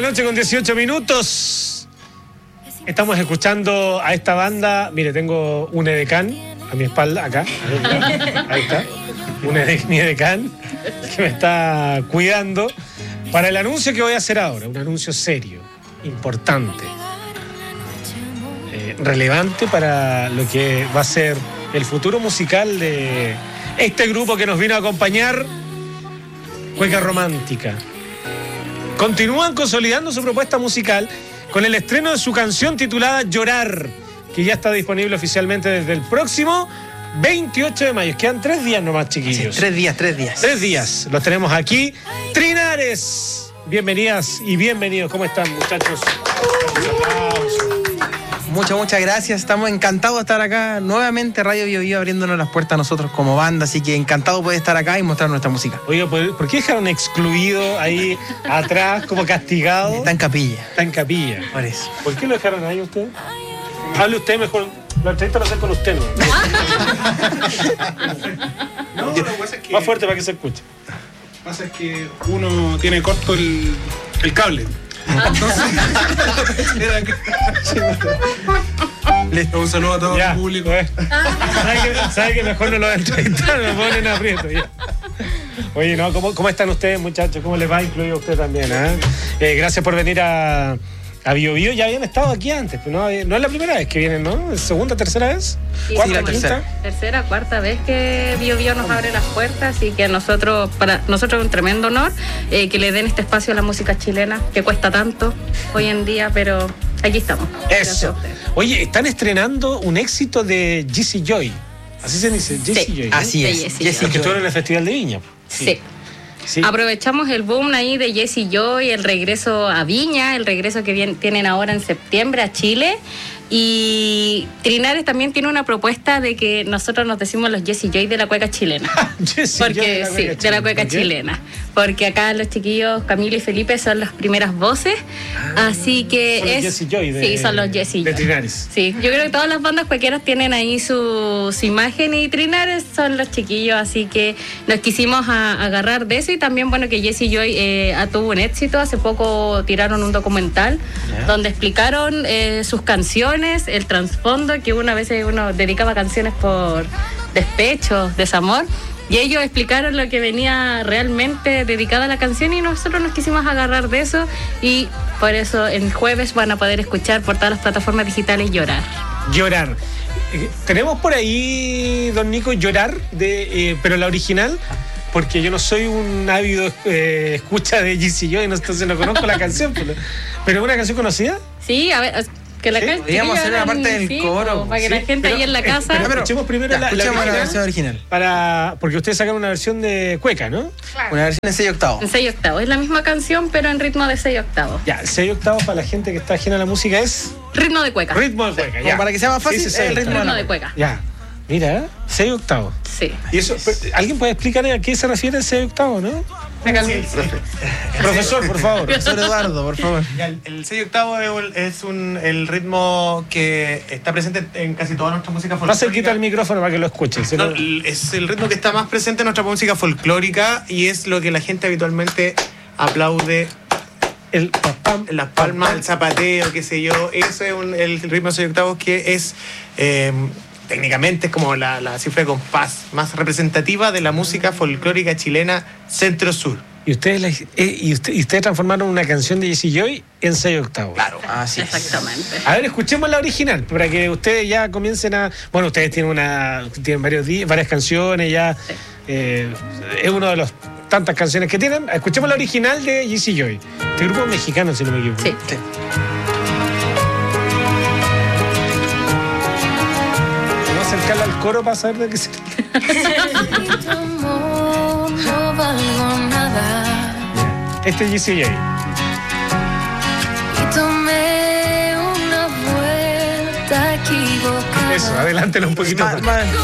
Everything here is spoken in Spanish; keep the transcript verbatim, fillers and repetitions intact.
la noche con dieciocho minutos. Estamos escuchando a esta banda. Mire, tengo un edecán a mi espalda, acá. Ahí está. Un edec, mi edecán que me está cuidando para el anuncio que voy a hacer ahora. Un anuncio serio, importante, eh, relevante para lo que va a ser el futuro musical de este grupo que nos vino a acompañar, Cueca Romántica. Continúan consolidando su propuesta musical con el estreno de su canción titulada Llorar, que ya está disponible oficialmente desde el próximo veintiocho de mayo. Quedan tres días nomás, chiquillos. Sí, tres días, tres días. Tres días. Los tenemos aquí. Trinares. Bienvenidas y bienvenidos. ¿Cómo están, muchachos? Muchas, muchas gracias. Estamos encantados de estar acá. Nuevamente Radio Bio Bio abriéndonos las puertas a nosotros como banda. Así que encantado de estar acá y mostrar nuestra música. Oiga, ¿por qué dejaron excluido ahí atrás, como castigado? Está en capilla. Está en capilla. Por eso. ¿Por qué lo dejaron ahí usted? Hable usted mejor. La entrevista lo hacer con usted, ¿no? No, lo que pasa es que... Más fuerte para que se escuche. Lo que pasa es que uno tiene corto el, el cable. Entonces, era que... Listo, un saludo a todo ya, el público. Eh. ¿Sabe, que, ¿Sabe que mejor no lo entrevistar? Me ponen aprieto. Ya. Oye, ¿no? ¿Cómo, ¿Cómo están ustedes, muchachos? ¿Cómo les va? Incluido usted también, ¿eh? Eh, gracias por venir a... A Bio Bio. Ya habían estado aquí antes, pero no, no es la primera vez que vienen, ¿no? ¿Es segunda, tercera vez? Sí, ¿Cuarta, sí, la quinta? tercera. Tercera, cuarta vez que Bio Bio nos abre las puertas, y que nosotros, para nosotros es un tremendo honor eh, que le den este espacio a la música chilena, que cuesta tanto hoy en día, pero aquí estamos. Eso. Oye, están estrenando un éxito de Jessie Joy. Así se dice, Jessie Sí. Joy, ¿no? Así es. Sí, sí, Jessie Los que Joy. estuvieron en el Festival de Viña. Sí. Sí. Aprovechamos el boom ahí de Jessie Joy, el regreso a Viña, el regreso que viene, tienen ahora en septiembre a Chile. Y Trinares también tiene una propuesta de que nosotros nos decimos los Jessie Joy de la cueca chilena. Jessie Joy Porque de la sí, cueca de la cueca ¿Por qué? chilena. Porque acá los chiquillos Camilo y Felipe son las primeras voces. Ah, así que son los es. Jessie Joy de- sí, son los Jessie de Joy. Trinares. Sí, yo creo que todas las bandas cualquiera tienen ahí su, su imagen, y Trinares son los chiquillos, así que nos quisimos a, agarrar de eso. Y también, bueno, que Jessie Joy eh, tuvo un éxito. Hace poco tiraron un documental Ya. donde explicaron eh, sus canciones, el trasfondo, que una vez uno dedicaba canciones por despecho, desamor. Y ellos explicaron lo que venía realmente dedicada a la canción, y nosotros nos quisimos agarrar de eso, y por eso el jueves van a poder escuchar por todas las plataformas digitales Llorar. Llorar. Eh, Tenemos por ahí, don Nico, Llorar, de, eh, pero la original, porque yo no soy un ávido eh, escucha de Jessie Joy, entonces no conozco la canción. Pero, ¿pero es una canción conocida? Sí, a ver, que la Sí, can- podríamos hacer una hagan, parte del sí, coro, como para que Sí, la gente pero, ahí en la eh, casa. pero escuchemos primero Ya, la, la escuchemos la original, versión original. para, porque ustedes sacan una versión de cueca, ¿no? Una versión en seis octavos. En seis octavos. Es la misma canción, pero en ritmo de seis octavos. Ya, seis octavos para la gente que está ajena a la música es Ritmo de cueca. ritmo de cueca, Como ya. para que sea más fácil, Sí, sí, el seis ritmo octavos. Ritmo de cueca. Ya, mira, ¿eh? seis octavos. Sí. ¿Y eso, pero, ¿alguien puede explicar a qué se refiere el seis octavos, no? Profesor, por favor. Profesor Eduardo, por favor. Ya, el, el seis octavo es, un- es un, el ritmo que está presente en casi toda nuestra música Más folclórica. cerquita el micrófono para que lo escuchen. si No, no- el- es el ritmo que está más presente en nuestra música folclórica, y es lo que la gente habitualmente aplaude, el pam, pam, las palmas, el zapateo, qué sé yo. Eso es un- el ritmo seis octavos que es... eh, técnicamente es como la, la cifra de compás más representativa de la música folclórica chilena centro-sur. Y ustedes, la- eh, y, usted- y ustedes transformaron una canción de Jessie Joy en seis octavos. Claro. Así es. Exactamente. A ver, escuchemos la original para que ustedes ya comiencen a. Bueno, ustedes tienen una, tienen varios días, varias canciones ya. Eh, es uno de los tantas canciones que tienen. Escuchemos la original de Jessie Joy. Este grupo mexicano, si no me equivoco. Sí. Sí. Vamos a acercarla al coro para saber de qué se trata. Tu amor, no valgo nada. Este es Jessie Joy. Y tomé una vuelta equivocada. Eso, adelántelo un poquito. Más- más-